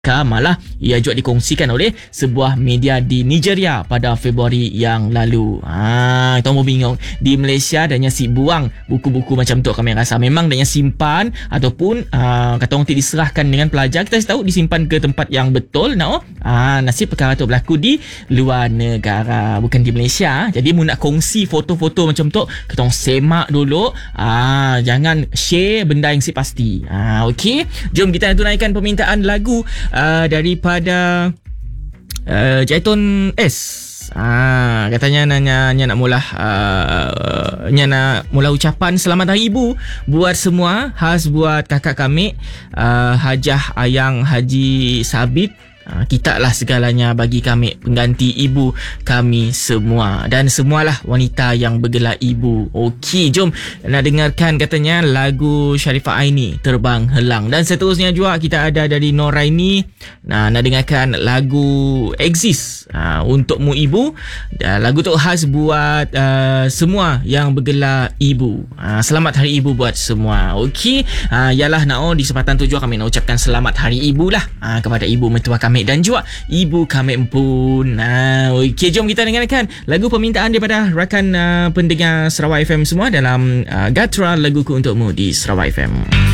malah ia juga dikongsikan oleh sebuah media di Nigeria pada Februari yang lalu. Kita mau bingung di Malaysia dan si buang buku-buku macam tu, kami rasa memang dan simpan ataupun kata orang diserahkan dengan pelajar. Kita tahu disimpan ke tempat yang betul. Nasib perkara tu berlaku di luar negara, bukan di Malaysia. Jadi mu nak kongsi foto-foto macam tu, kita orang semak dulu. Jangan share benda yang si pasti. Okey, jom kita tunaikan permintaan lagu daripada Jaiton S. Katanya nak mula nak mula ucapan selamat hari ibu buat semua, khas buat kakak kami Hajah Ayang Haji Sabit. Kita lah segalanya bagi kami, pengganti ibu kami semua dan semualah wanita yang bergelar ibu. Okey, jom nak dengarkan katanya lagu Sharifah Aini, Terbang Helang. Dan seterusnya juga kita ada dari Noraini, nak dengarkan lagu Exist untukmu ibu. Lagu tu khas buat semua yang bergelar ibu. Selamat hari ibu buat semua. Okey, ialah di kesempatan tu juga kami nak ucapkan selamat hari ibu lah kepada ibu mentua kami dan juga ibu kami pun. Okey, jom kita dengarkan lagu permintaan daripada rakan pendengar Sarawak FM semua dalam Gatra Laguku Untukmu di Sarawak FM.